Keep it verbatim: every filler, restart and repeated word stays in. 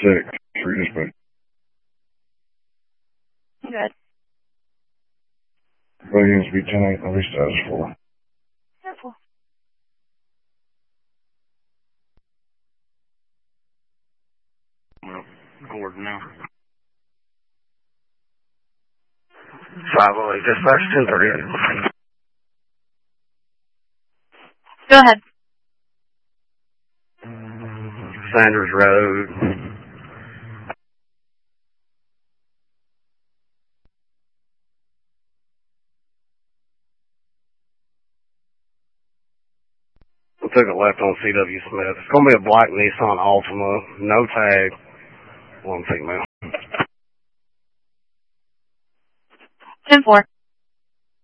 six, three dispatch. Good. Everybody needs to be ten eight, and every status four. Careful. Well, Gordon now. five oh eight, dispatch ten thirty-eight. Go ahead. Sanders Road. We took a left on C W Smith. It's going to be a black Nissan Altima, no tag, one female. ten four.